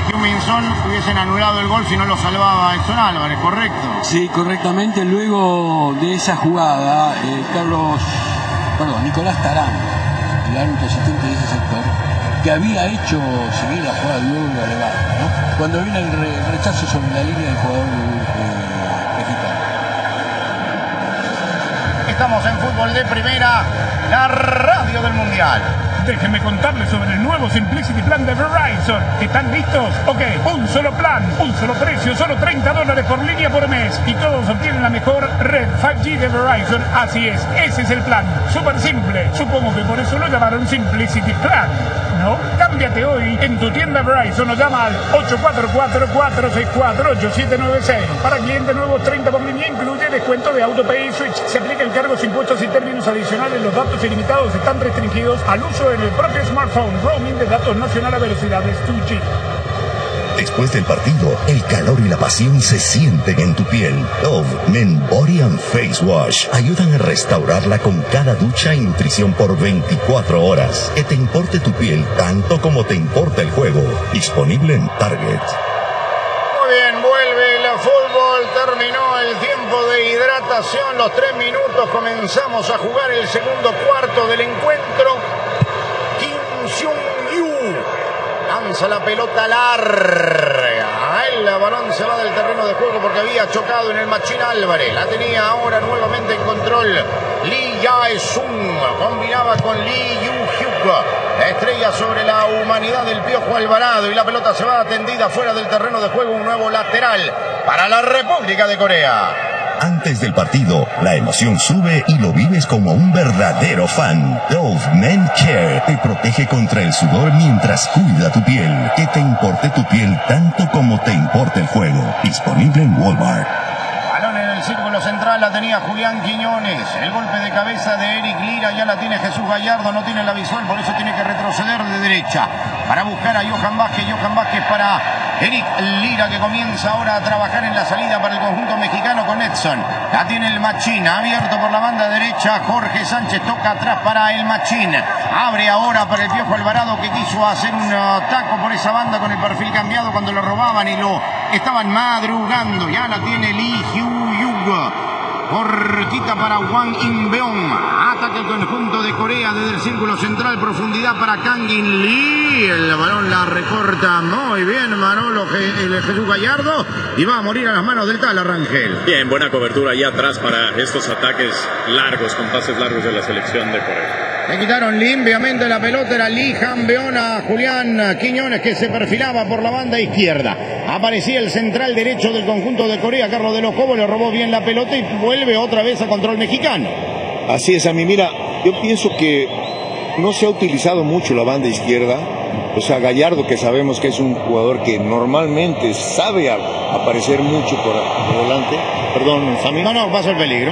Huminson hubiesen anulado el gol si no lo salvaba Edson Álvarez, ¿correcto? Sí, correctamente. Luego de esa jugada, Nicolás Tarán, el árbitro asistente de ese sector, que había hecho seguir la jugada luego lo levanta, ¿no? Cuando viene el rechazo sobre la línea del jugador mexicano. Estamos en Fútbol de Primera, la radio del Mundial. Déjenme contarles sobre el nuevo Simplicity Plan de Verizon. ¿Están listos? Ok, un solo plan, un solo precio, solo $30 por línea por mes. Y todos obtienen la mejor red 5G de Verizon. Así es, ese es el plan. Súper simple. Supongo que por eso lo llamaron Simplicity Plan, ¿no? Cámbiate hoy en tu tienda Verizon o llama al 844-464-8796. Para clientes nuevos, 30 por línea, incluye descuento de AutoPay y Switch. Se aplican cargos, impuestos y términos adicionales. Los datos ilimitados están restringidos al uso en el propio smartphone. Roaming de datos nacional a velocidades 2G. Después del partido, el calor y la pasión se sienten en tu piel. Dove Men Body and Face Wash ayudan a restaurarla con cada ducha y nutrición por 24 horas. Que te importe tu piel tanto como te importa el juego. Disponible en Target. Muy bien, vuelve el fútbol. Terminó el tiempo de hidratación. Los 3 minutos. Comenzamos a jugar el segundo cuarto del encuentro. Kim Seung-yu lanza la pelota larga. El balón se va del terreno de juego porque había chocado en el Machín Álvarez. La tenía ahora nuevamente en control Lee Jae-sung. Combinaba con Lee Yu-hyuk. La estrella sobre la humanidad del Piojo Alvarado. Y la pelota se va atendida fuera del terreno de juego. Un nuevo lateral para la República de Corea. Antes del partido, la emoción sube y lo vives como un verdadero fan. Dove Men Care te protege contra el sudor mientras cuida tu piel. Que te importe tu piel tanto como te importa el juego. Disponible en Walmart. Balón en el círculo central, la tenía Julián Quiñones. El golpe de cabeza de Eric Lira, ya la tiene Jesús Gallardo, no tiene la visual, por eso tiene que retroceder de derecha para buscar a Johan Vázquez. Johan Vázquez para Eric Lira, que comienza ahora a trabajar en la salida para el conjunto mexicano con Edson. La tiene el Machín, abierto por la banda derecha. Jorge Sánchez toca atrás para el Machín. Abre ahora para el Piojo Alvarado, que quiso hacer un taco por esa banda con el perfil cambiado cuando lo robaban y lo estaban madrugando. Ya la tiene Lee Hyuk. Cortita para Wang In-beon. Ataca el conjunto de Corea desde el círculo central. Profundidad para Kang In-lee. El balón la recorta muy bien Manolo Jesús Gallardo. Y va a morir a las manos del tal Rangel. Bien, buena cobertura ahí atrás para estos ataques largos, con pases largos de la selección de Corea. Le quitaron limpiamente la pelota, era Lee Han-beon a Julián Quiñones, que se perfilaba por la banda izquierda. Aparecía el central derecho del conjunto de Corea, Carlos de los Cobos, le robó bien la pelota y vuelve otra vez a control mexicano. Así es, a mí, mira, yo pienso que no se ha utilizado mucho la banda izquierda. O sea, Gallardo, que sabemos que es un jugador que normalmente sabe aparecer mucho por delante. Perdón, Sammy. No, pasa el peligro.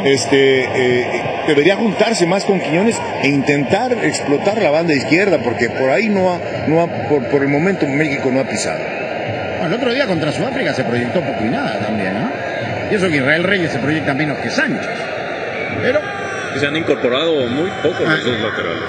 Debería juntarse más con Quiñones e intentar explotar la banda izquierda, porque por ahí por el momento México no ha pisado. Bueno, el otro día contra Sudáfrica se proyectó poco y nada también, ¿no? Y eso que Israel Reyes se proyecta menos que Sánchez. Pero se han incorporado muy pocos los dos laterales.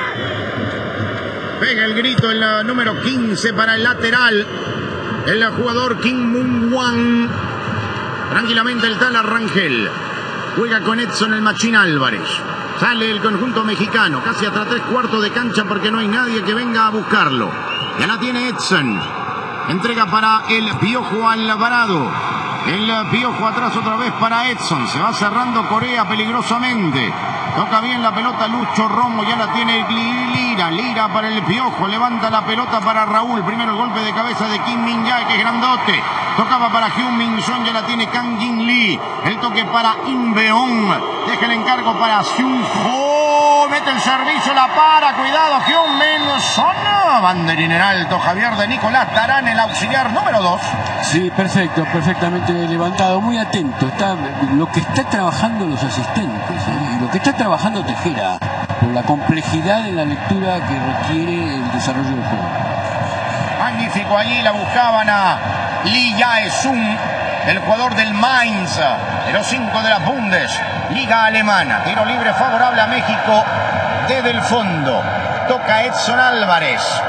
Pega el grito el número 15 para el lateral. El jugador Kim Moon-hwan. Tranquilamente el tal Rangel. Juega con Edson el Machín Álvarez. Sale el conjunto mexicano. Casi hasta 3/4 de cancha porque no hay nadie que venga a buscarlo. Ya la tiene Edson. Entrega para el Piojo Alvarado. El Piojo atrás otra vez para Edson. Se va cerrando Corea peligrosamente. Toca bien la pelota Lucho Romo. Ya la tiene Lira. Lira para el Piojo. Levanta la pelota para Raúl. Primero el golpe de cabeza de Kim Min-jae, que es grandote. Tocaba para Hyun Min-son. Ya la tiene Kang In-lee. El toque para In-beon. Deja el encargo para Seung-ho. Mete el servicio, la para. Cuidado, Hyun Min-son. Banderín en alto. Javier de Nicolás Tarán, el auxiliar número 2. Sí, perfecto, perfectamente levantado, muy atento. Está lo que está trabajando los asistentes, y lo que está trabajando Tejera, por la complejidad en la lectura que requiere el desarrollo del juego. Magnífico, allí la buscaban a Lee Jae-sung, el jugador del Mainz, de los 5 de la Bundesliga alemana. Tiro libre favorable a México desde el fondo. Toca Edson Álvarez.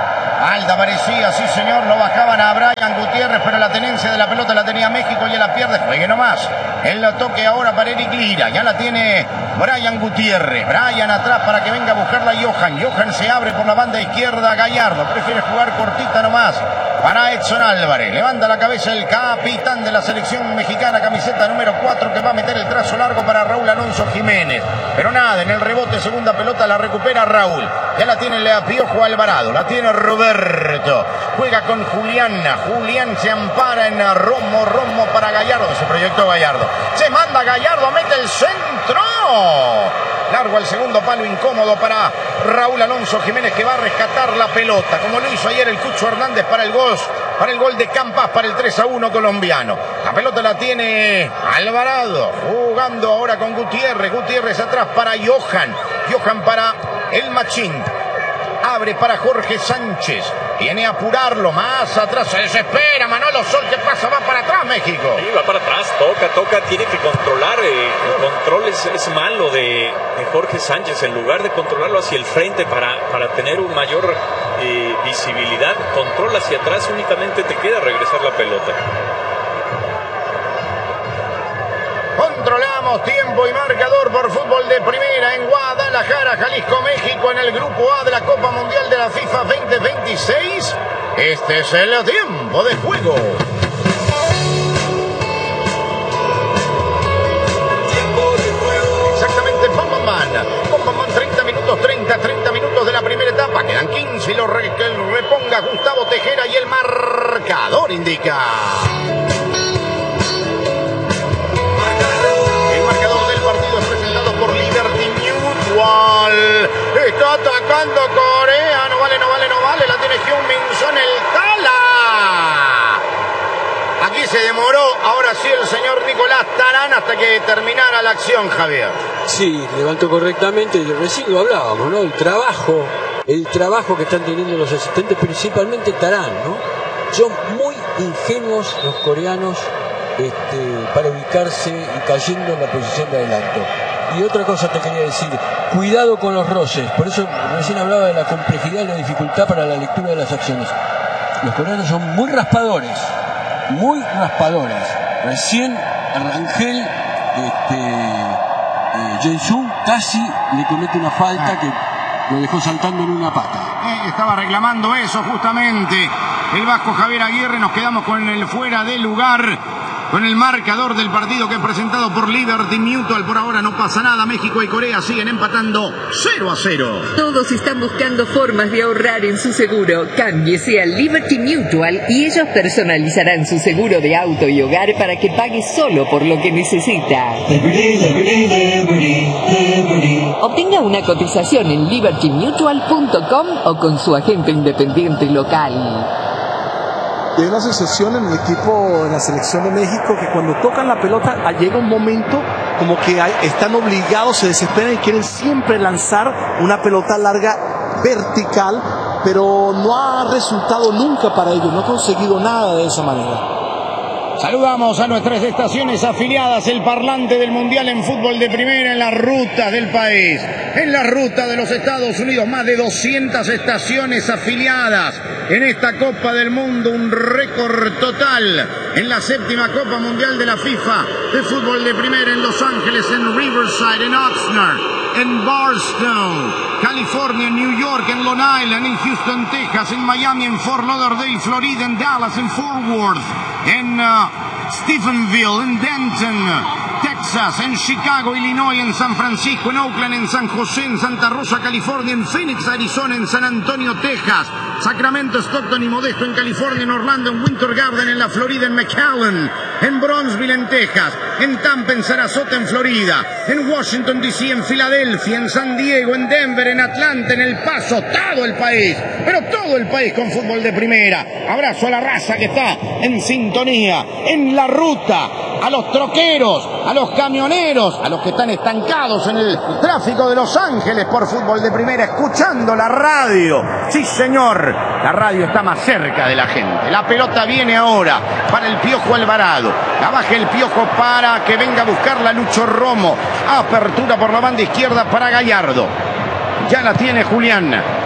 Alta parecía, sí señor, lo bajaban a Brian Gutiérrez, pero la tenencia de la pelota la tenía México y él la pierde. Juegue nomás. Él lo toque ahora para Eric Lira. Ya la tiene Brian Gutiérrez. Brian atrás para que venga a buscarla Johan. Johan se abre por la banda izquierda. Gallardo prefiere jugar cortita nomás para Edson Álvarez. Levanta la cabeza el capitán de la selección mexicana, camiseta número 4, que va a meter el trazo largo para Raúl Alonso Jiménez. Pero nada, en el rebote, segunda pelota, la recupera Raúl. Ya la tiene el Piojo Alvarado, la tiene Roberto. Juega con Julián. Julián se ampara en Romo. Romo para Gallardo. Se proyectó Gallardo. Se manda Gallardo, mete el centro. Largo al segundo palo, incómodo para Raúl Alonso Jiménez, que va a rescatar la pelota, como lo hizo ayer el Cucho Hernández para el gol de Campas, para el 3-1 colombiano. La pelota la tiene Alvarado, jugando ahora con Gutiérrez. Gutiérrez atrás para Johan. Johan para el Machín. Abre para Jorge Sánchez. Viene a apurarlo, más atrás, se desespera Manolo Sol, que pasa, va para atrás México. Sí, va para atrás, toca, tiene que controlar. El control es malo de Jorge Sánchez. En lugar de controlarlo hacia el frente para tener una mayor visibilidad, controla hacia atrás, únicamente te queda regresar la pelota. Controlamos tiempo y marcador por Fútbol de Primera en Guadalajara, Jalisco, México, en el Grupo A de la Copa Mundial de la FIFA 2026. Este es el tiempo de juego. Exactamente, Bomberman, 30 minutos de la primera etapa. Quedan 15 y lo reponga Gustavo Tejera y el marcador indica... Está atacando Corea. No vale. La tiene Hyun-Min Son, el Tala. Aquí se demoró. Ahora sí el señor Nicolás Tarán hasta que terminara la acción, Javier. Sí, levantó correctamente. Recién lo hablábamos, ¿no? El trabajo que están teniendo los asistentes, principalmente Tarán, ¿no? Son muy ingenuos los coreanos para ubicarse y cayendo en la posición de adelanto. Y otra cosa te quería decir, cuidado con los roces. Por eso recién hablaba de la complejidad y la dificultad para la lectura de las acciones. Los coreanos son muy raspadores. Recién Rangel, Jensun casi le comete una falta que lo dejó saltando en una pata. Estaba reclamando eso justamente el vasco Javier Aguirre. Nos quedamos con el fuera de lugar, con el marcador del partido que es presentado por Liberty Mutual. Por ahora no pasa nada. México y Corea siguen empatando 0-0. Todos están buscando formas de ahorrar en su seguro. Cámbiese a Liberty Mutual y ellos personalizarán su seguro de auto y hogar para que pague solo por lo que necesita. Obtenga una cotización en libertymutual.com o con su agente independiente local. Y hay una sensación en el equipo, en la selección de México, que cuando tocan la pelota llega un momento como que están obligados, se desesperan y quieren siempre lanzar una pelota larga vertical, pero no ha resultado nunca para ellos, no ha conseguido nada de esa manera. Saludamos a nuestras estaciones afiliadas, el parlante del Mundial en Fútbol de Primera en las rutas del país, en la ruta de los Estados Unidos, más de 200 estaciones afiliadas en esta Copa del Mundo, un récord total en la 7ª Copa Mundial de la FIFA de Fútbol de Primera en Los Ángeles, en Riverside, en Oxnard, en Barstow, California, en New York, en Long Island, en Houston, Texas, en Miami, en Fort Lauderdale, Florida, en Dallas, en Fort Worth, en Stephenville, en Denton, Texas, en Chicago, Illinois, en San Francisco, en Oakland, en San José, en Santa Rosa, California, en Phoenix, Arizona, en San Antonio, Texas, Sacramento, Stockton y Modesto en California, en Orlando, en Winter Garden, en la Florida, en McAllen, en Bronzeville, en Texas, en Tampa, en Sarasota, en Florida, en Washington DC, en Filadelfia, en San Diego, en Denver, en Atlanta, en El Paso, todo el país, pero todo el país con Fútbol de Primera. Abrazo a la raza que está en sintonía, en la ruta, a los troqueros, a los camioneros, a los que están estancados en el tráfico de Los Ángeles por Fútbol de Primera, escuchando la radio. Sí, señor, la radio está más cerca de la gente. La pelota viene ahora para el Piojo Alvarado. La baja el Piojo para que venga a buscarla Lucho Romo. Apertura por la banda izquierda para Gallardo. Ya la tiene Julián.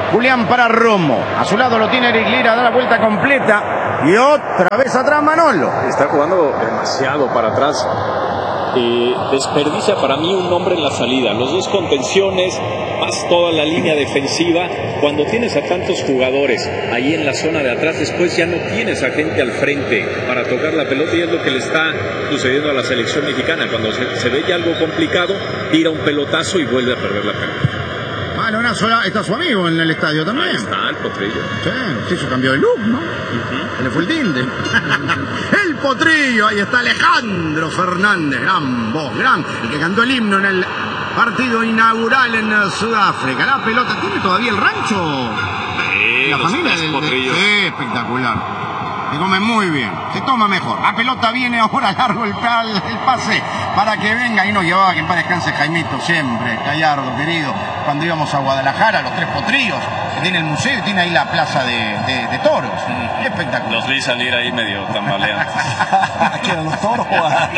Julián para Romo. A su lado lo tiene Eric Lira, da la vuelta completa. Y otra vez atrás Manolo. Está jugando demasiado para atrás. Desperdicia para mí un hombre en la salida. Los dos contenciones, más toda la línea defensiva. Cuando tienes a tantos jugadores ahí en la zona de atrás, después ya no tienes a gente al frente para tocar la pelota, y es lo que le está sucediendo a la selección mexicana. Cuando se ve ya algo complicado, tira un pelotazo y vuelve a perder la pelota. Balonazo, está su amigo en el estadio también. Ahí está el Potrillo. Sí, se cambió de look, ¿no? Se le fue el tinte. El Potrillo, ahí está Alejandro Fernández, gran voz, el que cantó el himno en el partido inaugural en Sudáfrica. La pelota, ¿tiene todavía el rancho? Sí, la familia del Potrillos. Sí, espectacular. Se come muy bien, se toma mejor. La pelota viene ahora largo el pase para que venga. Y nos llevaba, que en paz descanse Jaimito, siempre, Gallardo, querido. Cuando íbamos a Guadalajara, los 3 Potrillos, que tiene el museo y tiene ahí la plaza de toros. Espectacular. Los vi salir ahí medio tambaleantes. ¿Qué eran los toros?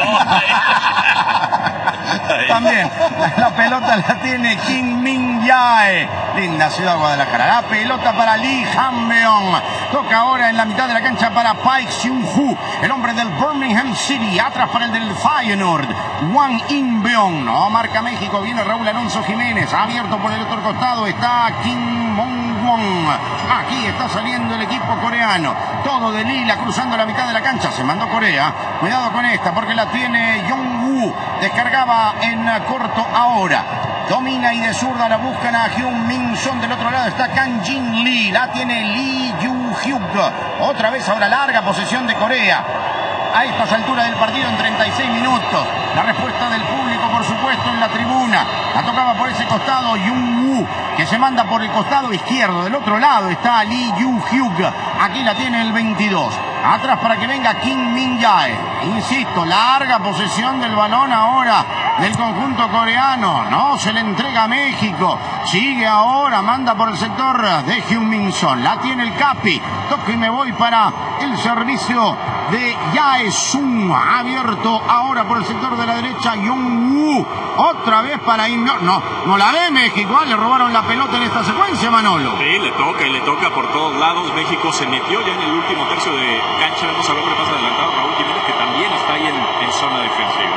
También la pelota la tiene Kim Min Jae. Linda ciudad Guadalajara. La pelota para Lee Han-beong. Toca ahora en la mitad de la cancha para Paik Seung-hu, el hombre del Birmingham City. Atrás para el del Feyenoord, Wang In-beong. No marca México. Viene Raúl Alonso Jiménez. Abierto por el otro costado está Kim Mong-won. Aquí está saliendo el equipo coreano. Todo de Lila cruzando la mitad de la cancha. Se mandó Corea. Cuidado con esta porque la tiene Jong-woo. Descargaba en corto ahora. Domina y de zurda la buscan a Hyun Min Son. Del otro lado está Kang Jin Lee. La tiene Lee Yu-hyuk. Otra vez ahora larga posesión de Corea. A estas alturas del partido en 36 minutos. La respuesta del público, por supuesto, en la tribuna. La tocaba por ese costado Jung-woo, que se manda por el costado izquierdo. Del otro lado está Lee Yu-hyuk. Aquí la tiene el 22. Atrás para que venga Kim Min Jae. Insisto, larga posesión del balón ahora del conjunto coreano. No se le entrega a México. Sigue ahora, manda por el sector de Hyun Min Son. La tiene el Capi. Toco y me voy para el servicio de Jae Sung. Abierto ahora por el sector de la derecha Jong-woo. Otra vez para no la ve México. Le robaron la pelota en esta secuencia, Manolo. Sí, le toca por todos lados. México se metió ya en el último tercio de cancha. Vamos a ver qué le pasa adelantado Raúl Jiménez, que también está ahí en zona defensiva.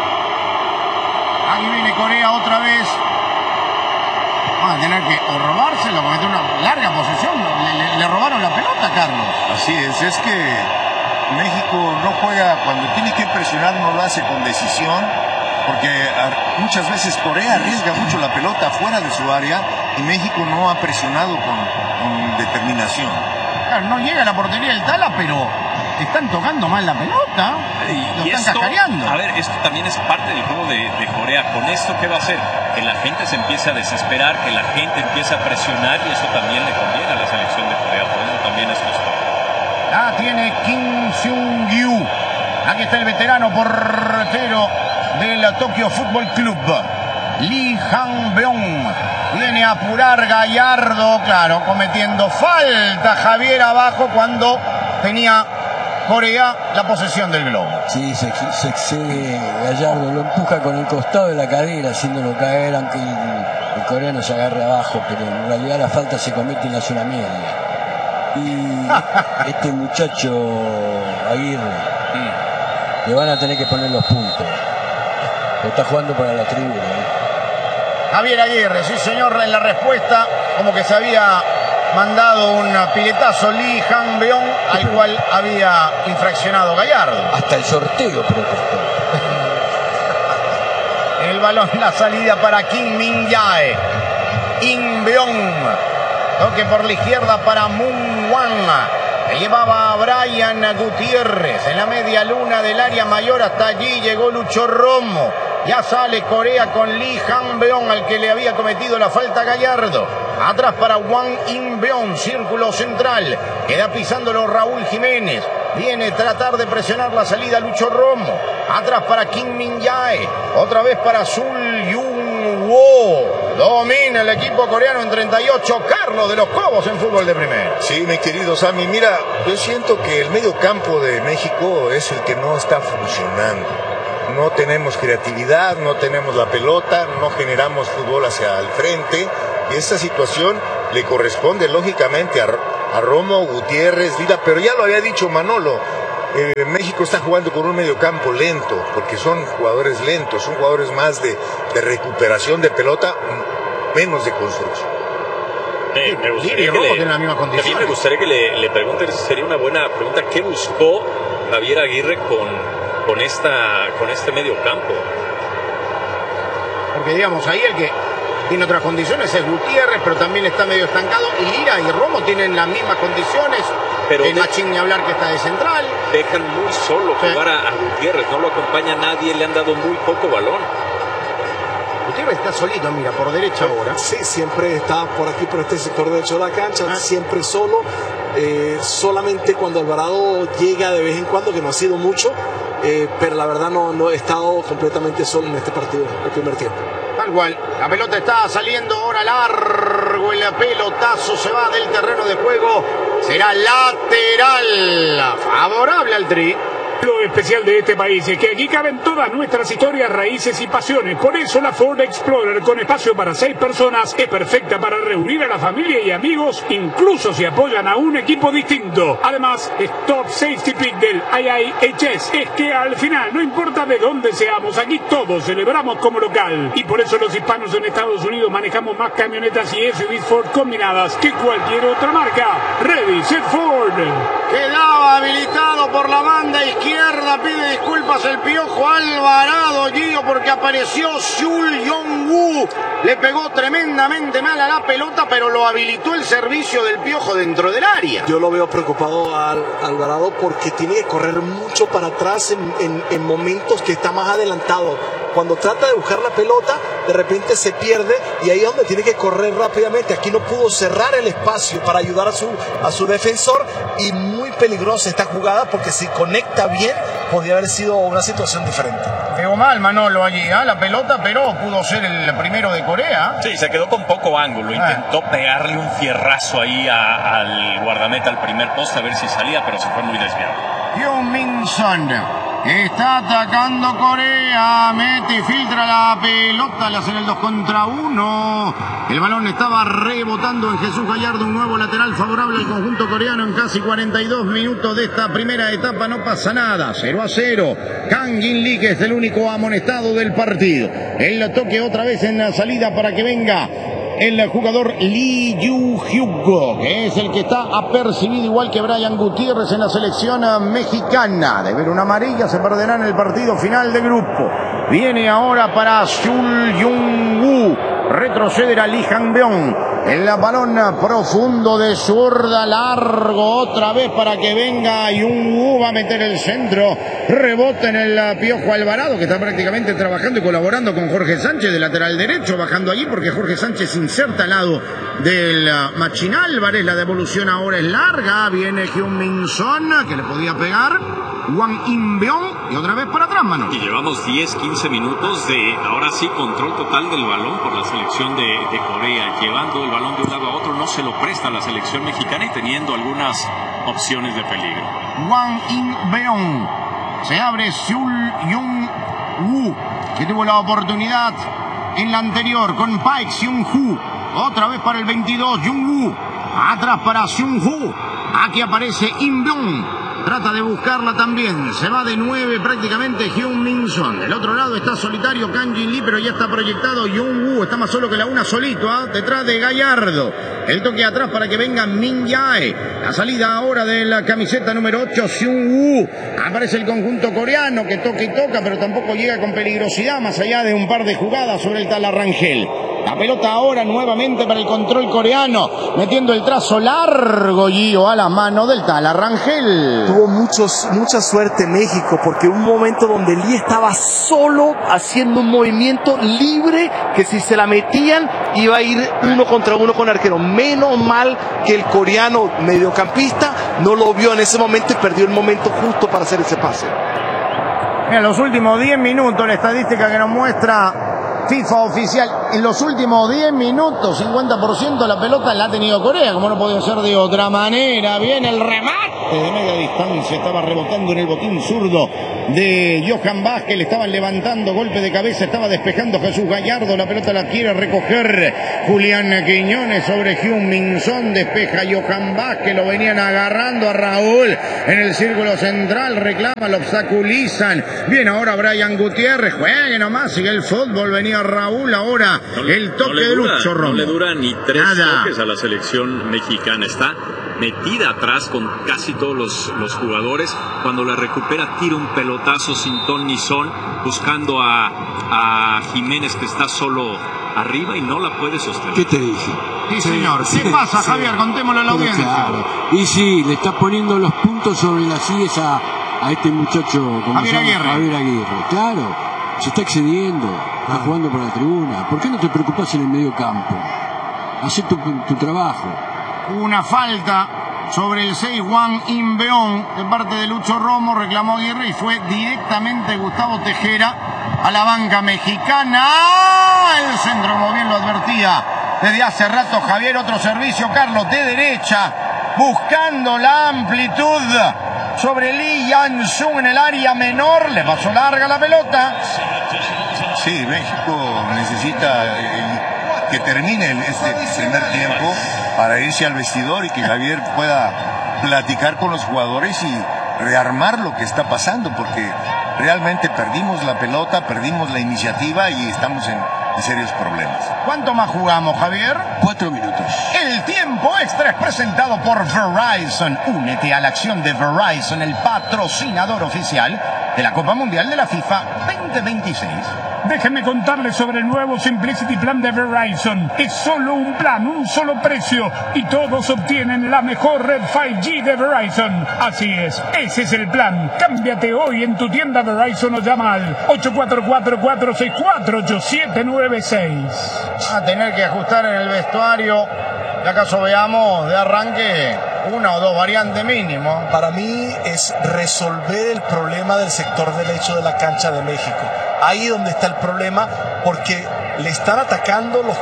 Aquí viene Corea otra vez. Van a tener que o robárselo, porque una larga posesión. Le robaron la pelota, Carlos. Así es que México no juega, cuando tiene que presionar no lo hace con decisión, porque muchas veces Corea arriesga mucho la pelota fuera de su área y México no ha presionado con determinación. Claro, no llega a la portería del Tala, pero están tocando mal la pelota. Y están esto, cascareando. a ver, esto también es parte del juego de Corea. ¿Con esto qué va a hacer? Que la gente se empiece a desesperar, que la gente empiece a presionar, y eso también le conviene a la selección de Corea. Por eso también es justo. La tiene Kim Seung-gyu. Aquí está el veterano portero del Tokyo Football Club, Lee Han-beong. Viene a apurar Gallardo, claro, cometiendo falta Javier abajo cuando tenía Corea la posesión del globo. Sí, se excede Gallardo, lo empuja con el costado de la cadera, haciéndolo caer, aunque el coreano se agarre abajo, pero en realidad la falta se comete en la zona media. Y este muchacho Aguirre le van a tener que poner los puntos. Está jugando para la tribuna. Javier Aguirre, sí señor, en la respuesta, como que se había mandado un piletazo Lee Han-beong, al cual había infraccionado Gallardo. Hasta el sorteo protestó. El balón, la salida para Kim Min Jae. In-beong. Toque por la izquierda para Moon Wan. Le llevaba a Brian Gutiérrez en la media luna del área mayor. Hasta allí llegó Lucho Romo. Ya sale Corea con Lee Han-beong, al que le había cometido la falta Gallardo. Atrás para Wang In-beong, círculo central. Queda pisándolo Raúl Jiménez. Viene a tratar de presionar la salida Lucho Romo. Atrás para Kim Min Jae. Otra vez para Sul Jung-woo. Domina el equipo coreano en 38. Carlos de los Cobos en fútbol de primera. Sí, mi querido Sammy, mira, yo siento que el medio campo de México es el que no está funcionando. No tenemos creatividad, no tenemos la pelota, no generamos fútbol hacia el frente. Y esta situación le corresponde lógicamente a Romo, Gutiérrez, Vida, pero ya lo había dicho Manolo, México está jugando con un mediocampo lento, porque son jugadores lentos, son jugadores más de recuperación de pelota, menos de construcción. Me gustaría que le pregunten, sería una buena pregunta, ¿qué buscó Javier Aguirre con este medio campo? Porque digamos, ahí el que tiene otras condiciones es Gutiérrez, pero también está medio estancado, y Lira y Romo tienen las mismas condiciones, pero Machín ni hablar que está de central. Dejan muy solo jugar a Gutiérrez, no lo acompaña nadie, le han dado muy poco balón. Gutiérrez está solito, mira, por derecha ahora. Sí, siempre está por aquí, por este sector derecho de la cancha, siempre solo. Solamente cuando Alvarado llega de vez en cuando, que no ha sido mucho, pero la verdad no he estado completamente solo en este partido, el primer tiempo. Tal cual, la pelota está saliendo ahora largo, el pelotazo se va del terreno de juego, será lateral, favorable al Tri. Lo especial de este país es que aquí caben todas nuestras historias, raíces y pasiones. Por eso la Ford Explorer, con espacio para 6 personas, es perfecta para reunir a la familia y amigos, incluso si apoyan a un equipo distinto. Además, es Top Safety Pick del IIHS. Es que al final, no importa de dónde seamos, aquí todos celebramos como local. Y por eso los hispanos en Estados Unidos manejamos más camionetas y SUVs Ford combinadas que cualquier otra marca. Ready, set Ford. Quedaba habilitado por la banda izquierda, pide disculpas el Piojo Alvarado, Gio, porque apareció Shul Yong-woo, le pegó tremendamente mal a la pelota, pero lo habilitó el servicio del Piojo dentro del área. Yo lo veo preocupado a Alvarado porque tiene que correr mucho para atrás en momentos que está más adelantado. Cuando trata de buscar la pelota, de repente se pierde y ahí es donde tiene que correr rápidamente. Aquí no pudo cerrar el espacio para ayudar a su defensor, y muy peligrosa esta jugada porque si conecta bien podría haber sido una situación diferente. Pegó mal Manolo allí, la pelota, pero pudo ser el primero de Corea. Sí, se quedó con poco ángulo, intentó pegarle un fierrazo ahí al guardameta al primer poste a ver si salía, pero se fue muy desviado. Heung-min Son está atacando Corea, mete y filtra la pelota, le hacen el 2 contra 1. El balón estaba rebotando en Jesús Gallardo, un nuevo lateral favorable al conjunto coreano en casi 42 minutos de esta primera etapa. No pasa nada, 0-0. Kang In Lee, que es el único amonestado del partido. El toque otra vez en la salida para que venga el jugador Lee Yu-hyuk, que es el que está apercibido igual que Brian Gutiérrez en la selección mexicana. De ver una amarilla se perderá en el partido final de grupo. Viene ahora para Shul Yong-woo, retrocederá Lee Han-byong. El balón profundo de zurda, largo otra vez para que venga Yong-woo, va a meter el centro, rebota en el Piojo Alvarado, que está prácticamente trabajando y colaborando con Jorge Sánchez de lateral derecho, bajando allí porque Jorge Sánchez inserta al lado del Machín Álvarez. La devolución ahora es larga, viene Heung-min Son, que le podía pegar, Hwang In-beon, y otra vez para atrás, mano. Y llevamos 10-15 minutos de, ahora sí, control total del balón por la selección de Corea, llevando el balón de un lado a otro, no se lo presta a la selección mexicana y teniendo algunas opciones de peligro. Hwang In-beon, se abre Shul Yong-woo, que tuvo la oportunidad en la anterior con Paik Seung-hoo, otra vez para el 22, Jung-woo, atrás para Seung-hoo, aquí aparece In-beon, trata de buscarla también, se va de 9 prácticamente Heung-min Son. Del otro lado está solitario Kang In Lee, pero ya está proyectado Jung-woo, está más solo que la una solito, detrás de Gallardo. El toque atrás para que venga Min Jae. La salida ahora de la camiseta número 8, Seung-woo. Aparece el conjunto coreano que toca y toca, pero tampoco llega con peligrosidad, más allá de un par de jugadas sobre el Talarrangel. La pelota ahora nuevamente para el control coreano, metiendo el trazo largo, Gio, a la mano del Talarrangel. Tuvo mucha suerte México, porque un momento donde Lee estaba solo haciendo un movimiento libre que si se la metían iba a ir 1 contra 1 con arquero. Menos mal que el coreano mediocampista no lo vio en ese momento y perdió el momento justo para hacer ese pase. En los últimos 10 minutos, la estadística que nos muestra FIFA oficial, en los últimos 10 minutos, 50% la pelota la ha tenido Corea, como no podía ser de otra manera. Viene el remate de media distancia, estaba rebotando en el botín zurdo de Johan Vázquez. Le estaban levantando, golpe de cabeza, estaba despejando Jesús Gallardo. La pelota la quiere recoger Julián Quiñones sobre Heung-min Son. Despeja Johan Vázquez, lo venían agarrando a Raúl en el círculo central. Reclama, lo obstaculizan. Bien, ahora Brian Gutiérrez. Juegue nomás, sigue el fútbol. Venía Raúl, ahora el toque de Lucho Romo. No le dura ni 3 toques a la selección mexicana. Está metida atrás con casi todos los jugadores. Cuando la recupera, tira un pelotazo sin ton ni son, buscando a Jiménez, que está solo arriba y no la puede sostener. ¿Qué te dije? Sí, señor. ¿Qué pasa, Javier? Contémoslo a la audiencia. Claro. Y sí, le está poniendo los puntos sobre las sillas a este muchacho, Javier Aguirre. Claro, se está excediendo, está jugando por la tribuna. ¿Por qué no te preocupas en el medio campo? Hacé tu trabajo. Una falta sobre el 6 Juan Inbeón de parte de Lucho Romo, reclamó Aguirre y fue directamente Gustavo Tejera a la banca mexicana. El centro, como bien lo advertía desde hace rato Javier. Otro servicio, Carlos, de derecha, buscando la amplitud sobre Lee Yan-sung en el área menor. Le pasó larga la pelota. Sí, México necesita que termine este primer tiempo para irse al vestidor y que Javier pueda platicar con los jugadores y rearmar lo que está pasando, porque realmente perdimos la pelota, perdimos la iniciativa y estamos en serios problemas. ¿Cuánto más jugamos, Javier? 4 minutos. El tiempo extra es presentado por Verizon. Únete a la acción de Verizon, el patrocinador oficial de la Copa Mundial de la FIFA 2026. Déjenme contarles sobre el nuevo Simplicity Plan de Verizon. Es solo un plan, un solo precio, y todos obtienen la mejor red 5G de Verizon. Así es, ese es el plan. Cámbiate hoy en tu tienda Verizon o llama al 844-464-8796. A tener que ajustar en el vestuario. ¿Y acaso veamos de arranque una o dos variantes mínimo? Para mí es resolver el problema del sector derecho de la cancha de México. Ahí donde está el problema, porque le están atacando los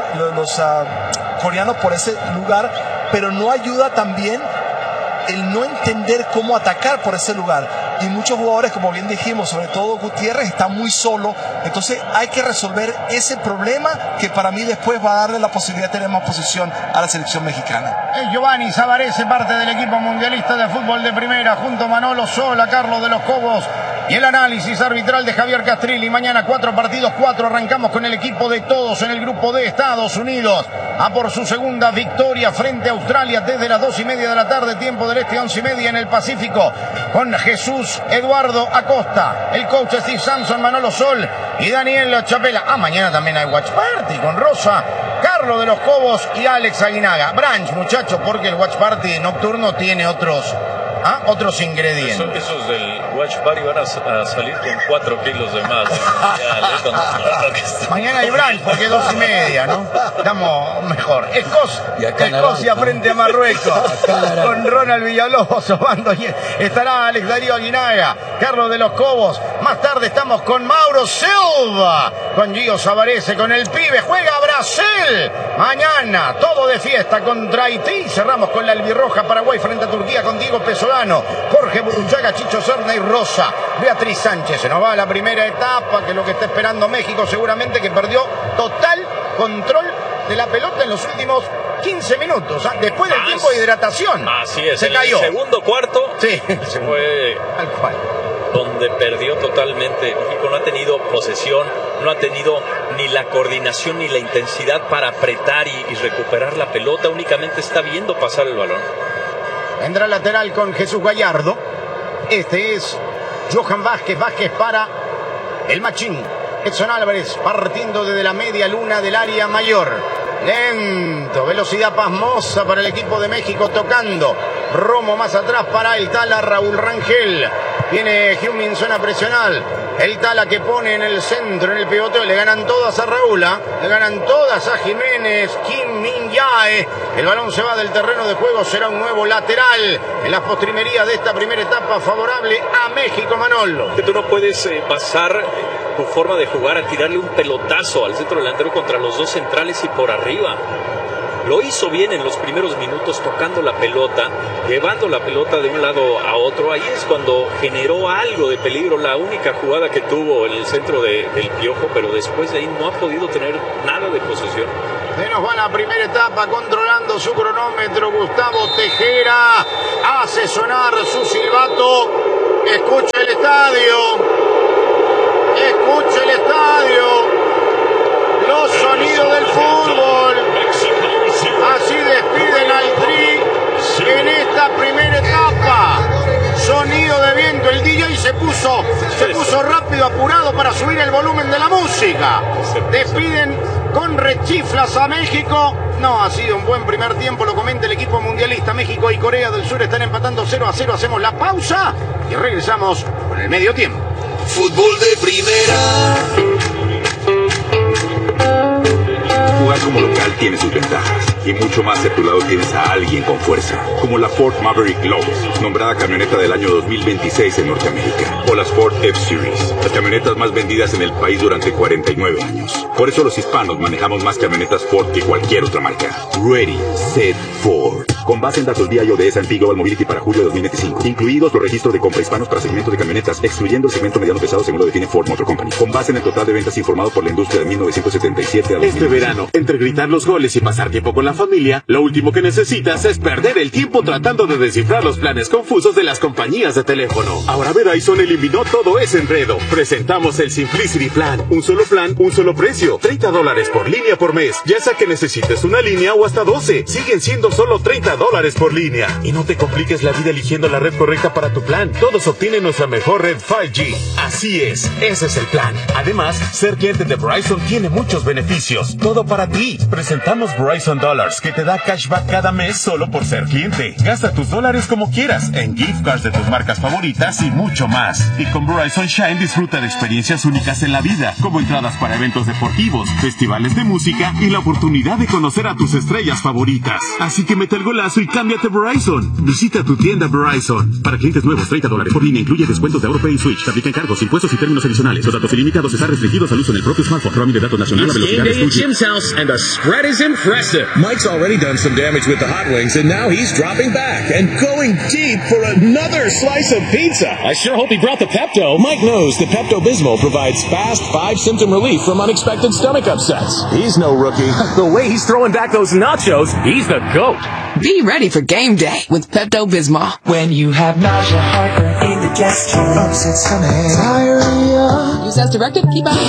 coreanos por ese lugar, pero no ayuda también el no entender cómo atacar por ese lugar. Y muchos jugadores, como bien dijimos, sobre todo Gutiérrez, está muy solo. Entonces hay que resolver ese problema, que para mí después va a darle la posibilidad de tener más posición a la selección mexicana. Giovanni Savarese, parte del equipo mundialista de fútbol de primera, junto a Manolo Sola, Carlos de los Cobos y el análisis arbitral de Javier Castrilli. Mañana 4 partidos, 4. Arrancamos con el equipo de todos en el grupo de Estados Unidos. A por su segunda victoria frente a Australia desde las 2:30 de la tarde, tiempo del este, 11:30 en el Pacífico, con Jesús Eduardo Acosta, el coach Steve Sampson, Manolo Sol y Daniel Chapela. Mañana también hay Watch Party con Rosa, Carlos de los Cobos y Alex Aguinaga. Brunch, muchachos, porque el Watch Party nocturno tiene otros ingredientes. Esos del Watch Party van a salir con 4 kilos de más. Mañana hay brunch porque 2:30, ¿no? Estamos mejor. Escocia frente a Marruecos. Con Ronald Villalobos sobando. Estará Alex Darío Aguinaga, Carlos de los Cobos. Más tarde estamos con Mauro Silva, con Gio Savarese, con el pibe. Juega Brasil. Mañana todo de fiesta contra Haití. Cerramos con la albirroja Paraguay frente a Turquía con Diego Pesolano, Jorge Burruchaga, Chicho Serna y Rosa. Beatriz Sánchez. Se nos va a la primera etapa, que es lo que está esperando México, seguramente, que perdió total control de la pelota en los últimos 15 minutos. Después del tiempo de hidratación. Así es. Se cayó. El segundo cuarto. Sí. Se fue tal cual. Donde perdió totalmente. México no ha tenido posesión, no ha tenido ni la coordinación ni la intensidad para apretar y recuperar la pelota. Únicamente está viendo pasar el balón. Vendrá lateral con Jesús Gallardo. Este es Johan Vázquez. Vázquez para el Machín. Edson Álvarez partiendo desde la media luna del área mayor. Lento, velocidad pasmosa para el equipo de México, tocando. Romo más atrás para el Tala, Raúl Rangel. Viene Heung-min Son a presionar. El Tala que pone en el centro, en el pivoteo. Le ganan todas a Raúl, le ganan todas a Jiménez. Kim Min Jae. El balón se va del terreno de juego. Será un nuevo lateral en las postrimerías de esta primera etapa, favorable a México, Manolo. Que tú no puedes basar tu forma de jugar a tirarle un pelotazo al centro delantero contra los dos centrales y por arriba. Lo hizo bien en los primeros minutos, tocando la pelota, llevando la pelota de un lado a otro. Ahí es cuando generó algo de peligro, la única jugada que tuvo en el centro del Piojo, pero después de ahí no ha podido tener nada de posesión. Se nos va la primera etapa, controlando su cronómetro. Gustavo Tejera hace sonar su silbato. Escucha el estadio. Escucha el estadio. Los sonidos del fútbol. Así despiden al Tri en esta primera etapa. Sonido de viento. El DJ se puso rápido, apurado para subir el volumen de la música. Despiden con rechiflas a México. No, ha sido un buen primer tiempo, lo comenta el equipo mundialista. México y Corea del Sur están empatando 0-0. Hacemos la pausa y regresamos con el medio tiempo. Fútbol de primera. Jugar como local tiene sus ventajas y mucho más si a tu lado tienes a alguien con fuerza, como la Ford Maverick Lotus, nombrada camioneta del año 2026 en Norteamérica, o las Ford F-Series, las camionetas más vendidas en el país durante 49 años. Por eso los hispanos manejamos más camionetas Ford que cualquier otra marca. Ready, Set, Ford. Con base en datos BIO de S&P Global Mobility para julio de 2025, incluidos los registros de compra hispanos para segmento de camionetas, excluyendo el segmento mediano pesado según lo define Ford Motor Company. Con base en el total de ventas informado por la industria de 1977 a 2025. Este verano, entre gritar los goles y pasar tiempo con la familia, lo último que necesitas es perder el tiempo tratando de descifrar los planes confusos de las compañías de teléfono. Ahora Verizon eliminó todo ese enredo. Presentamos el Simplicity Plan. Un solo plan, un solo precio. $30 por línea por mes. Ya sea que necesites una línea o hasta 12. Siguen siendo solo $30 por línea. Y no te compliques la vida eligiendo la red correcta para tu plan. Todos obtienen nuestra mejor red 5G. Así es, ese es el plan. Además, ser cliente de Verizon tiene muchos beneficios. Todo para ti. Presentamos Verizon Dollars, que te da cashback cada mes solo por ser cliente. Gasta tus dólares como quieras, en gift cards de tus marcas favoritas y mucho más. Y con Verizon Shine disfruta de experiencias únicas en la vida, como entradas para eventos deportivos, festivales de música y la oportunidad de conocer a tus estrellas favoritas. Así que mete el golazo y cámbiate Verizon. Visita tu tienda Verizon. Para clientes nuevos, $30 por línea. Incluye descuentos de AutoPay y Switch. Aplica encargos, impuestos y términos adicionales. Los datos ilimitados están restringidos al uso en el propio smartphone. Roaming de datos nacional a velocidad de Jim's house, and the spread is impressive. Mike's already done some damage with the hot wings, and now he's dropping back and going deep for another slice of pizza. I sure hope he brought the Pepto. Mike knows the Pepto-Bismol provides fast 5-symptom relief from unexpected stomach upsets. He's no rookie. The way he's throwing back those nachos, he's the GOAT. Be ready for game day with Pepto-Bismol. When you have nausea, heartburn, indigestion, upset stomach, diarrhea. Use as directed. Keep out.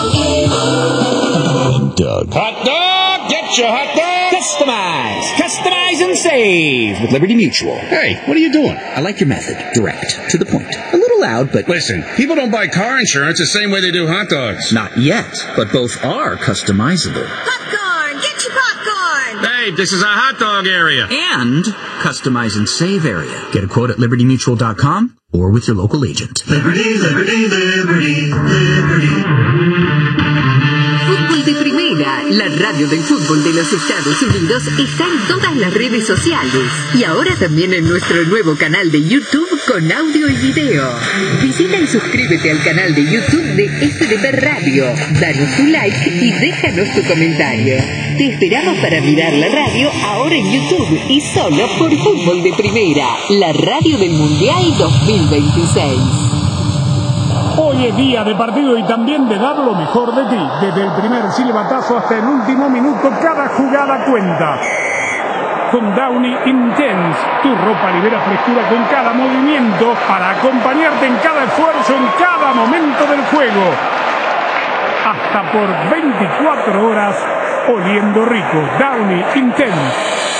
Doug. Hot dog! Get your hot dog! Customize and save with Liberty Mutual. Hey, what are you doing? I like your method. Direct. To the point. A little loud, but... Listen, people don't buy car insurance the same way they do hot dogs. Not yet, but both are customizable. Popcorn! Get your popcorn! Hey, this is a hot dog area. And customize and save area. Get a quote at libertymutual.com or with your local agent. Liberty, liberty, liberty, liberty. Fútbol de Primera, la radio del fútbol de los Estados Unidos, está en todas las redes sociales y ahora también en nuestro nuevo canal de YouTube con audio y video. Visita y suscríbete al canal de YouTube de FDP Radio, danos tu like y déjanos tu comentario. Te esperamos para mirar la radio ahora en YouTube y solo por Fútbol de Primera, la radio del Mundial 2026. Hoy es día de partido y también de dar lo mejor de ti. Desde el primer silbatazo hasta el último minuto, cada jugada cuenta. Con Downy Intense, tu ropa libera frescura con cada movimiento para acompañarte en cada esfuerzo, en cada momento del juego. Hasta por 24 horas, oliendo rico. Downy Intense.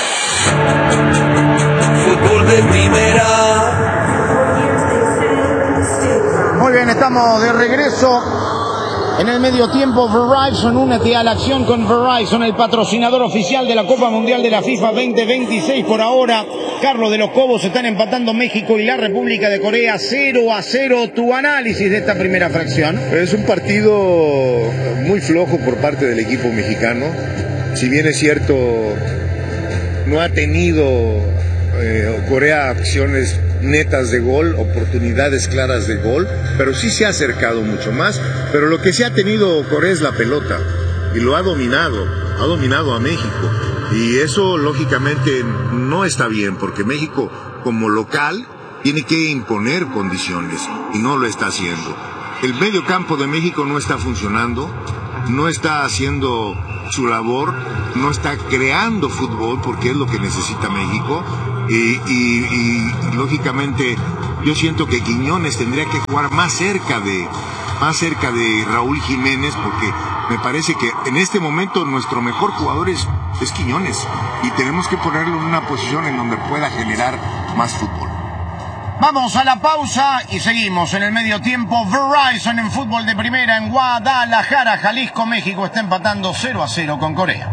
Fútbol de Primera. Muy bien, estamos de regreso en el medio tiempo. Verizon, únete a la acción con Verizon, el patrocinador oficial de la Copa Mundial de la FIFA 2026. Por ahora, Carlos de los Cobos, están empatando México y la República de Corea 0-0. Tu análisis de esta primera fracción. Es un partido muy flojo por parte del equipo mexicano. Si bien es cierto, no ha tenido Corea acciones netas de gol, oportunidades claras de gol, pero sí se ha acercado mucho más. Pero lo que sí ha tenido Corea es la pelota y lo ha dominado a México. Y eso, lógicamente, no está bien, porque México, como local, tiene que imponer condiciones, y no lo está haciendo. El medio campo de México no está funcionando, no está haciendo su labor, no está creando fútbol, porque es lo que necesita México. Y lógicamente, yo siento que Quiñones tendría que jugar más cerca de Raúl Jiménez, porque me parece que en este momento nuestro mejor jugador es Quiñones, y tenemos que ponerlo en una posición en donde pueda generar más fútbol. Vamos a la pausa y seguimos en el medio tiempo. Verizon en fútbol de primera en Guadalajara, Jalisco, México está empatando 0-0 con Corea.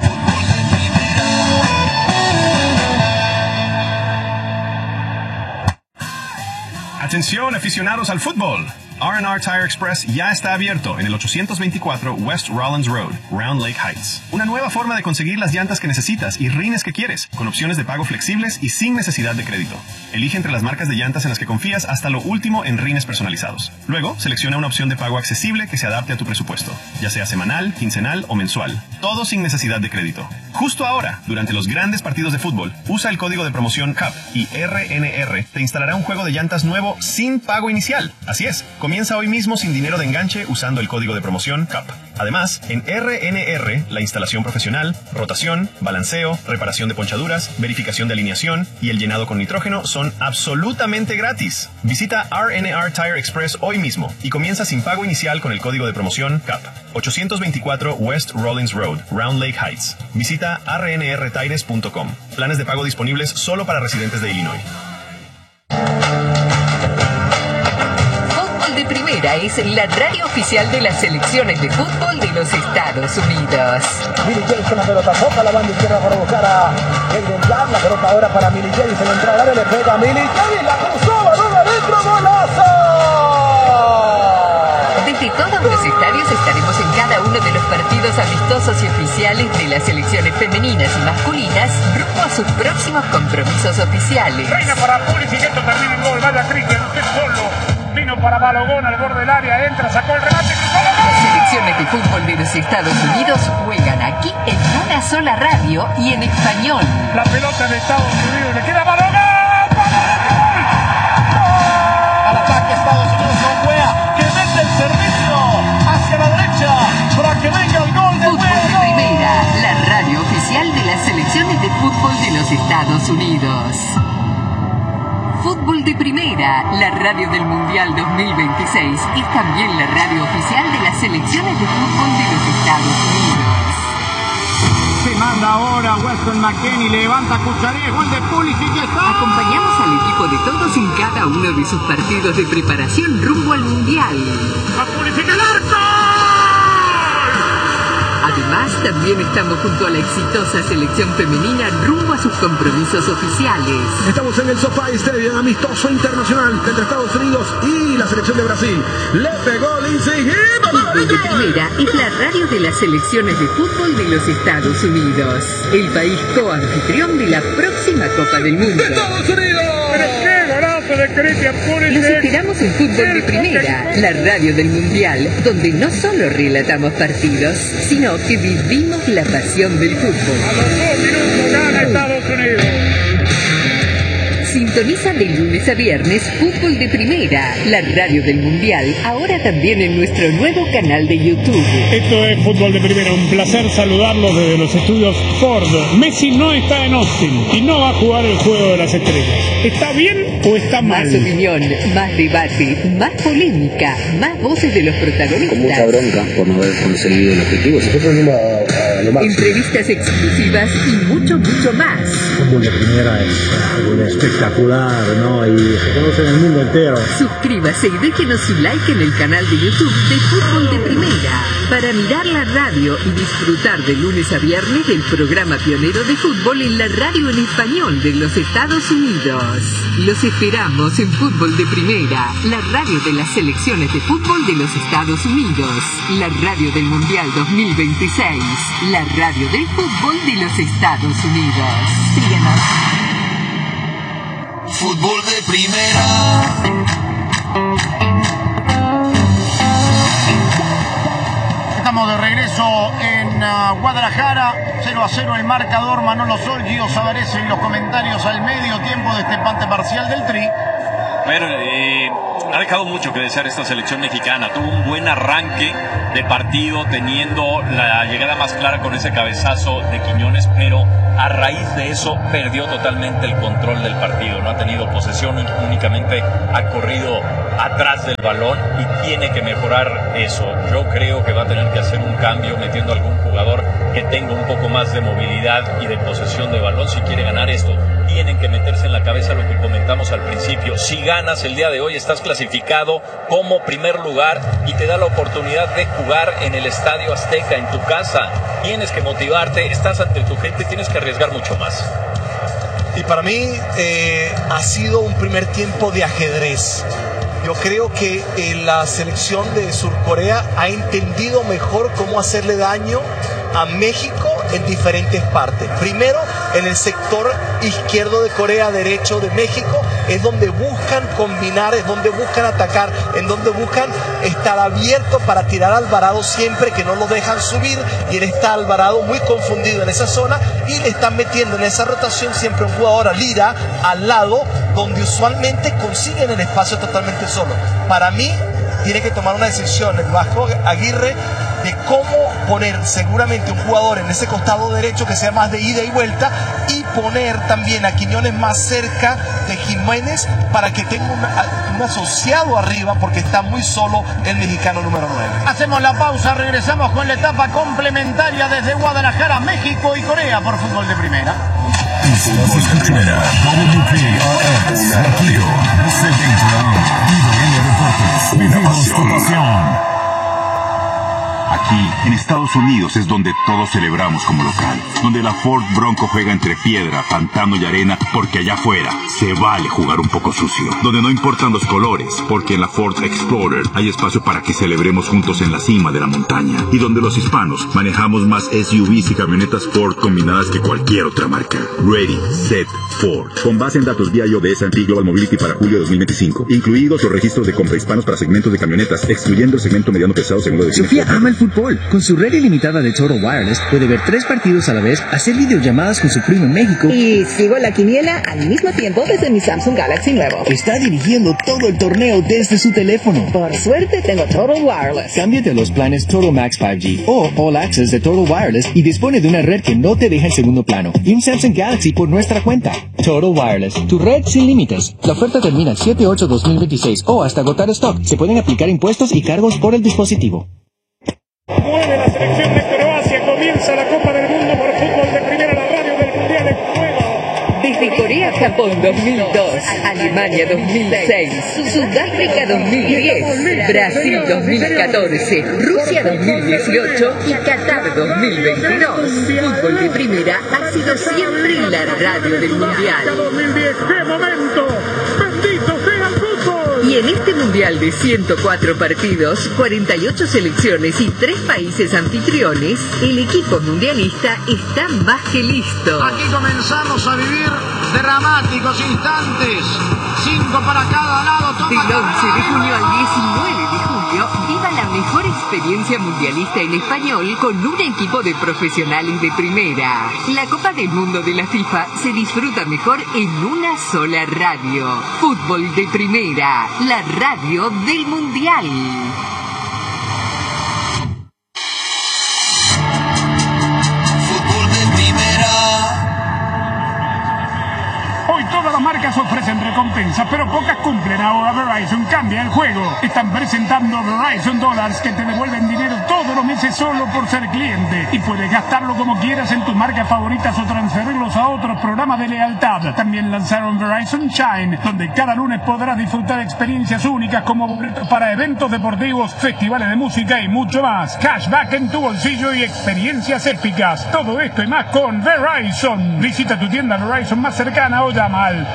Atención, aficionados al fútbol. R&R Tire Express ya está abierto en el 824 West Rollins Road, Round Lake Heights. Una nueva forma de conseguir las llantas que necesitas y rines que quieres, con opciones de pago flexibles y sin necesidad de crédito. Elige entre las marcas de llantas en las que confías hasta lo último en rines personalizados. Luego, selecciona una opción de pago accesible que se adapte a tu presupuesto, ya sea semanal, quincenal o mensual. Todo sin necesidad de crédito. Justo ahora, durante los grandes partidos de fútbol, usa el código de promoción CUP y RNR te instalará un juego de llantas nuevo sin pago inicial. Así es. Comienza hoy mismo sin dinero de enganche usando el código de promoción CUP. Además, en RNR, la instalación profesional, rotación, balanceo, reparación de ponchaduras, verificación de alineación y el llenado con nitrógeno son absolutamente gratis. Visita RNR Tire Express hoy mismo y comienza sin pago inicial con el código de promoción CUP. 824 West Rollins Road, Round Lake Heights. Visita rnrtires.com. Planes de pago disponibles solo para residentes de Illinois. De Primera es la radio oficial de las selecciones de fútbol de los Estados Unidos. Millie James con la pelota, toca la banda izquierda para buscar a Jaden Black. La pelota ahora para Millie James, en la entrada al área le pega a Millie James, la cruzó, balón adentro, golazo. Desde todos los estadios estaremos en cada uno de los partidos amistosos y oficiales de las selecciones femeninas y masculinas rumbo a sus próximos compromisos oficiales. Reina para Pulisic, esto termina en gol, vaya Cristian, usted solo. Vino para Balogón al borde del área, entra, sacó el remate, cruzó la bola. Las selecciones de fútbol de los Estados Unidos juegan aquí en una sola radio y en español. La pelota de Estados Unidos, le queda Balogón. Al ataque Estados Unidos con Wea, que mete el servicio hacia la derecha para que venga el gol de Fútbol de Primera, la radio oficial de las selecciones de fútbol de los Estados Unidos. Fútbol de Primera, la radio del Mundial 2026, es también la radio oficial de las selecciones de fútbol de los Estados Unidos. Se manda ahora Weston McKennie, levanta Cucharé, gol de Pulisic, ya está. Acompañamos al equipo de todos en cada uno de sus partidos de preparación rumbo al Mundial. ¡A Pulisic el arco! Además, también estamos junto a la exitosa selección femenina rumbo a sus compromisos oficiales. Estamos en el SoFi Stadium, amistoso internacional entre Estados Unidos y la selección de Brasil. Le pegó Lindsay y Fútbol de Primera es la radio de las selecciones de fútbol de los Estados Unidos, el país coanfitrión de la próxima Copa del Mundo. ¡Estados Unidos! ¡Pero qué golazo de Cristian Pulisic! Los esperamos en Fútbol de Primera, la radio del Mundial, donde no solo relatamos partidos, sino que vivimos la pasión del fútbol. A los 2 minutos gana Estados Unidos. Sintoniza de lunes a viernes Fútbol de Primera, la radio del Mundial, ahora también en nuestro nuevo canal de YouTube. Esto es Fútbol de Primera, un placer saludarlos desde los estudios Ford. Messi no está en Austin y no va a jugar el Juego de las Estrellas. ¿Está bien o está mal? Más opinión, más debate, más polémica, más voces de los protagonistas. Con mucha bronca por no haber conseguido el objetivo. Nosotros venimos a lo máximo. Entrevistas exclusivas y mucho, mucho más. Fútbol de Primera es algo espectacular, ¿no? Y se conoce en el mundo entero. Suscríbase y déjenos su like en el canal de YouTube de Fútbol de Primera para mirar la radio y disfrutar de lunes a viernes del programa pionero de fútbol en la radio en español de los Estados Unidos. Los esperamos en Fútbol de Primera, la radio de las selecciones de fútbol de los Estados Unidos, la radio del Mundial 2026, la radio del fútbol de los Estados Unidos. Síguenos. Fútbol de Primera. Estamos de regreso en en Guadalajara. 0-0 el marcador. Manolo Sol, Gio Savarese en los comentarios al medio tiempo de este empate parcial del Tri. Bueno, ha dejado mucho que desear esta selección mexicana. Tuvo un buen arranque de partido, teniendo la llegada más clara con ese cabezazo de Quiñones, pero a raíz de eso perdió totalmente el control del partido. No ha tenido posesión, únicamente ha corrido atrás del balón y tiene que mejorar eso. Yo creo que va a tener que hacer un cambio metiendo a algún jugador que tenga un poco más de movilidad y de posesión de balón si quiere ganar esto. Tienen que meterse en la cabeza lo que comentamos al principio. Si ganas el día de hoy, estás clasificado como primer lugar y te da la oportunidad de jugar en el Estadio Azteca, en tu casa. Tienes que motivarte, estás ante tu gente, tienes que arriesgar mucho más. Y para mí ha sido un primer tiempo de ajedrez. Yo creo que la selección de Surcorea ha entendido mejor cómo hacerle daño a México en diferentes partes. Primero, en el sector izquierdo de Corea, derecho de México, es donde buscan combinar, es donde buscan atacar, en donde buscan estar abiertos para tirar a Alvarado siempre, que no lo dejan subir, y él está Alvarado muy confundido en esa zona, y le están metiendo en esa rotación siempre un jugador a Lira al lado, donde usualmente consiguen el espacio totalmente solo. Para mí, tiene que tomar una decisión el Vasco Aguirre de cómo poner seguramente un jugador en ese costado derecho que sea más de ida y vuelta, y poner también a Quiñones más cerca de Jiménez para que tenga un asociado arriba, porque está muy solo el mexicano número 9. Hacemos la pausa, regresamos con la etapa complementaria desde Guadalajara, México y Corea por Fútbol de Primera. Fútbol de Primera, WKRS, Radio, vivimos tu pasión. Aquí, en Estados Unidos, es donde todos celebramos como local. Donde la Ford Bronco juega entre piedra, pantano y arena, porque allá afuera se vale jugar un poco sucio. Donde no importan los colores, porque en la Ford Explorer hay espacio para que celebremos juntos en la cima de la montaña. Y donde los hispanos manejamos más SUVs y camionetas Ford combinadas que cualquier otra marca. Ready, Set, Ford. Con base en datos BIO de S&P Global Mobility para julio de 2025. Incluidos los registros de compra hispanos para segmentos de camionetas, excluyendo el segmento mediano pesado según lo define. Sofía ama el fútbol. Con su red ilimitada de Total Wireless puede ver 3 partidos a la vez, hacer videollamadas con su primo en México. Y sigo la quiniela al mismo tiempo desde mi Samsung Galaxy nuevo. Está dirigiendo todo el torneo desde su teléfono. Por suerte tengo Total Wireless. Cámbiate a los planes Total Max 5G o All Access de Total Wireless y dispone de una red que no te deja en segundo plano y un Samsung Galaxy por nuestra cuenta. Total Wireless, tu red sin límites. La oferta termina el 7/8/2026 o hasta agotar stock. Se pueden aplicar impuestos y cargos por el dispositivo. Mueve la selección de Croacia, comienza la Copa del Mundo por Fútbol de Primera, la radio del Mundial en juego. Desde Corea-Japón 2002, Alemania 2006, Sudáfrica 2010, Brasil 2014, Rusia 2018 y Qatar 2022. Fútbol de Primera ha sido siempre la radio del Mundial. 2010, ¡qué momento! ¡Bendito sea el fútbol! Y en este Mundial de 104 partidos, 48 selecciones y 3 países anfitriones, el equipo mundialista está más que listo. Aquí comenzamos a vivir dramáticos instantes. 5 para cada lado. Del 11 de junio al 19 de julio, viva la mejor experiencia mundialista en español con un equipo de profesionales de primera. La Copa del Mundo de la FIFA se disfruta mejor en una sola radio. Fútbol de Primera, la radio del Mundial. Todas las marcas ofrecen recompensas, pero pocas cumplen. Ahora Verizon cambia el juego. Están presentando Verizon Dollars, que te devuelven dinero todos los meses solo por ser cliente. Y puedes gastarlo como quieras en tus marcas favoritas o transferirlos a otros programas de lealtad. También lanzaron Verizon Shine, donde cada lunes podrás disfrutar experiencias únicas como boletos para eventos deportivos, festivales de música y mucho más. Cashback en tu bolsillo y experiencias épicas. Todo esto y más con Verizon. Visita tu tienda Verizon más cercana o llama al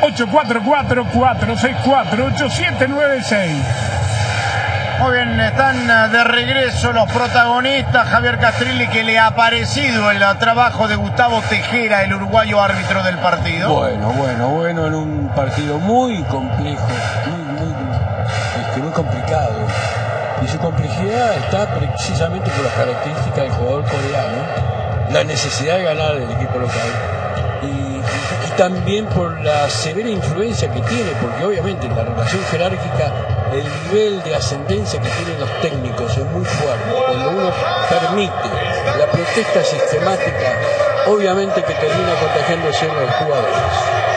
844-464-8796. Muy bien, están de regreso los protagonistas. Javier Castrilli, ¿qué le ha parecido el trabajo de Gustavo Tejera, el uruguayo árbitro del partido? Bueno, en un partido muy complejo, muy complicado. Y su complejidad está precisamente por las características del jugador coreano, la necesidad de ganar del equipo local y también por la severa influencia que tiene, porque obviamente la relación jerárquica, el nivel de ascendencia que tienen los técnicos es muy fuerte. Cuando uno permite la protesta sistemática, obviamente que termina contagiándose en los jugadores.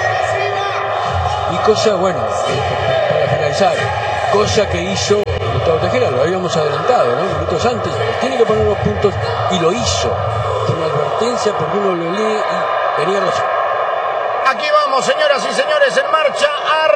Y cosa, bueno, para finalizar, cosa que hizo Gustavo Tejera, lo habíamos adelantado, ¿no? Minutos antes, tiene que poner los puntos y lo hizo. Con advertencia, porque uno lo lee y tenía razón. Aquí vamos, señoras y señores, en marcha.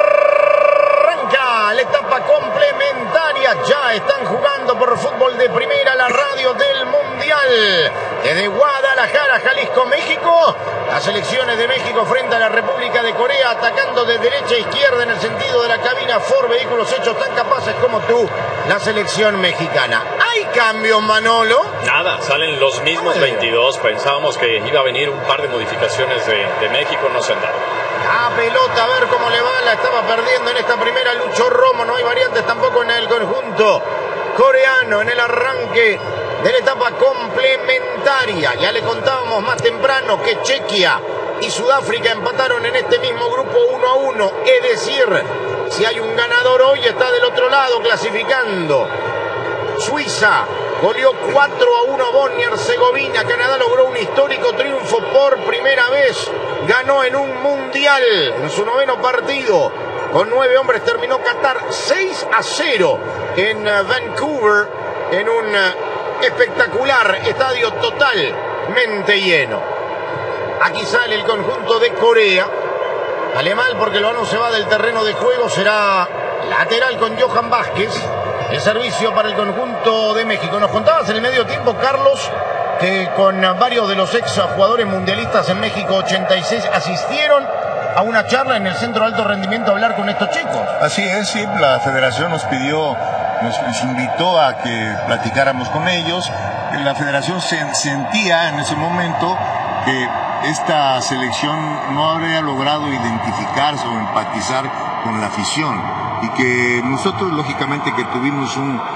Arranca la etapa complementaria. Ya están jugando por fútbol de primera la radio del Mundial. Desde Guadalajara, Jalisco, México. Las selecciones de México frente a la República de Corea, atacando de derecha a izquierda en el sentido de la cabina. Ford, vehículos hechos tan capaces como tú. La selección mexicana. ¿Hay cambios, Manolo? Nada, salen los mismos 22. Pensábamos que iba a venir un par de modificaciones de México, no se han dado. La pelota, a ver cómo le va, la estaba perdiendo en esta primera. Lucho Romo, no hay variantes tampoco en el conjunto coreano en el arranque de la etapa complementaria. Ya le contábamos más temprano que Chequia y Sudáfrica empataron en este mismo grupo 1-1. Es decir, si hay un ganador hoy, está del otro lado clasificando. Suiza goleó 4-1 Bosnia-Herzegovina. Canadá logró un histórico triunfo por primera vez. Ganó en un mundial en su 9º partido. Con 9 hombres terminó Qatar 6-0 en Vancouver, en un espectacular estadio totalmente lleno. Aquí sale el conjunto de Corea. Sale mal porque el balón se va del terreno de juego. Será lateral con Johan Vázquez. El servicio para el conjunto de México. Nos contabas en el medio tiempo, Carlos, que con varios de los ex jugadores mundialistas en México 86 asistieron a una charla en el Centro de Alto Rendimiento a hablar con estos chicos. Así es, sí, la federación nos pidió, nos invitó a que platicáramos con ellos. La federación sentía en ese momento que esta selección no habría logrado identificarse o empatizar con la afición y que nosotros lógicamente que tuvimos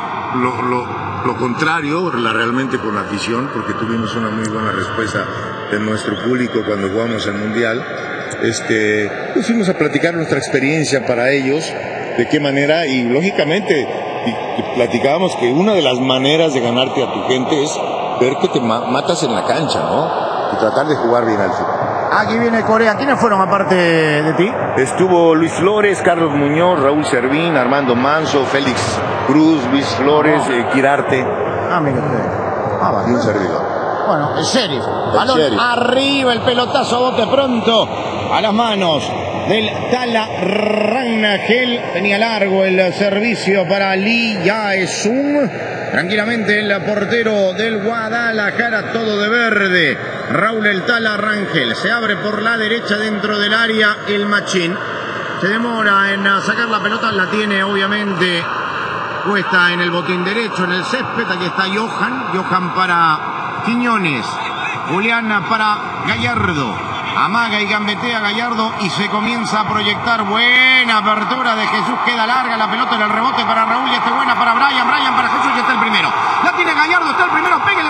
lo contrario realmente con la afición, porque tuvimos una muy buena respuesta de nuestro público cuando jugamos el Mundial. Pues fuimos a platicar nuestra experiencia para ellos, de qué manera, y lógicamente y platicábamos que una de las maneras de ganarte a tu gente es ver que te matas en la cancha, ¿no? Y tratar de jugar bien al fútbol. Aquí viene Corea. ¿Quiénes fueron aparte de ti? Estuvo Luis Flores, Carlos Muñoz, Raúl Servín, Armando Manso, Félix Cruz, Luis Flores, Quirarte. Mira usted. Y un servidor. Bueno, el sheriff. Balón arriba, el pelotazo a bote pronto a las manos del Tala Rangel. Tenía largo el servicio para Lee Jae-sung. Tranquilamente el portero del Guadalajara, todo de verde. Raúl el Tala Rangel. Se abre por la derecha dentro del área el Machín. Se demora en sacar la pelota. La tiene obviamente puesta en el botín derecho, en el césped. Aquí está Johan para Quiñones. Julián para Gallardo. Amaga y gambetea Gallardo y se comienza a proyectar. Buena apertura de Jesús, queda larga la pelota en el rebote para Raúl y está buena para Brian para Jesús y está el primero. La tiene Gallardo, está el primero, pégale.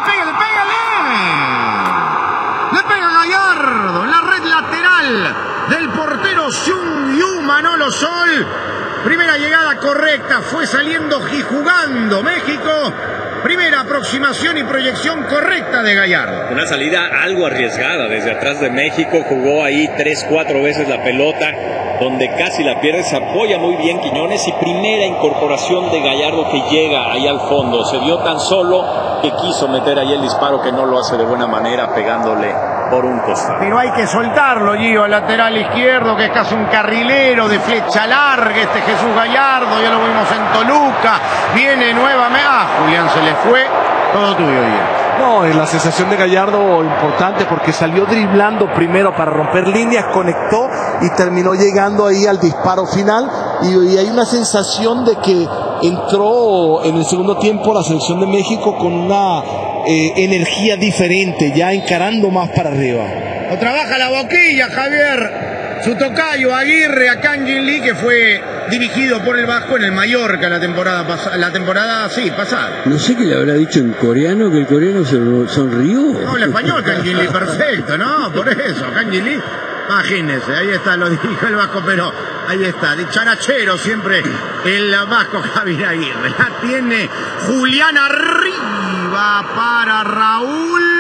Le pega Gallardo en la red lateral del portero Seung-yu Manolo Sol. Primera llegada correcta, fue saliendo y jugando México. Primera aproximación y proyección correcta de Gallardo. Una salida algo arriesgada desde atrás de México. Jugó ahí 3-4 veces la pelota, donde casi la pierde. Se apoya muy bien Quiñones y primera incorporación de Gallardo que llega ahí al fondo. Se vio tan solo que quiso meter ahí el disparo, que no lo hace de buena manera, pegándole por un costado. Pero hay que soltarlo, Gio, al lateral izquierdo, que es casi un carrilero de flecha larga, Jesús Gallardo, ya lo vimos en Toluca, viene nuevamente, Julián se le fue, todo tuyo, Gio. No, es la sensación de Gallardo importante porque salió driblando primero para romper líneas, conectó y terminó llegando ahí al disparo final y hay una sensación de que entró en el segundo tiempo la selección de México con una energía diferente, ya encarando más para arriba. Lo trabaja la boquilla, Javier, su tocayo Aguirre a Kang Jin Lee, que fue dirigido por el Vasco en el Mallorca la temporada pasada. No sé qué le habrá dicho en coreano, que el coreano sonrió. No, el español, Kangin Lee, perfecto, ¿no? Por eso, Kangin Lee, imagínense, ahí está, lo dijo el Vasco, pero ahí está, dicharachero siempre el Vasco Javier Aguirre. La tiene Julián arriba para Raúl.